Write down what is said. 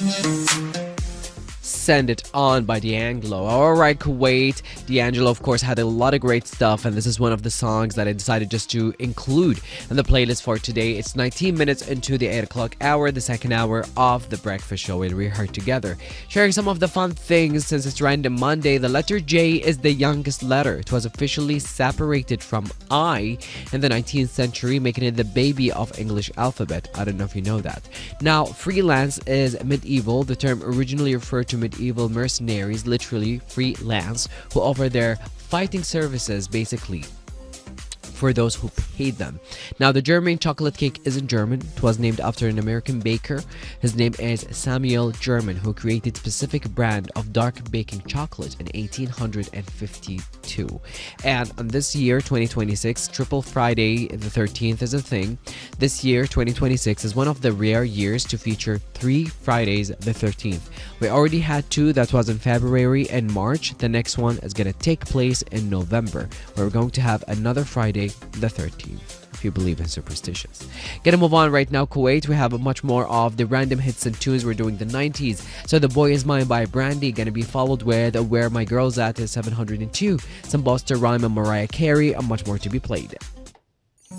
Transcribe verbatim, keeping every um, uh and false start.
Send It On by D'Angelo. Alright, Kuwait. D'Angelo, of course, had a lot of great stuff, and this is one of the songs that I decided just to include in the playlist for today. It's nineteen minutes into the eight o'clock hour, the second hour of The Breakfast Show with We Heard Together. Sharing some of the fun things since it's Random Monday. The letter J is the youngest letter. It was officially separated from I in the nineteenth century, making it the baby of English alphabet. I don't know if you know that. Now, freelance is medieval. The term originally referred to medieval mercenaries, literally freelance, who offer their fighting services basically for those who paid them. Now, the German chocolate cake isn't German. It was named after an American baker. His name is Samuel German, who created a specific brand of dark baking chocolate in eighteen fifty-two. And on this year, twenty twenty-six, Triple Friday the thirteenth is a thing. This year, twenty twenty-six, is one of the rare years to feature three Fridays the thirteenth. We already had two. That was in February and March. The next one is going to take place in November, where we're going to have another Friday the thirteenth, if you believe in superstitions. Gonna move on right now, Kuwait. We have a much more of the random hits and tunes. We're doing the nineties. So The Boy Is Mine by Brandy, gonna be followed with Where My Girl's At is seven hundred two, some Busta Rhymes and Mariah Carey, and much more to be played.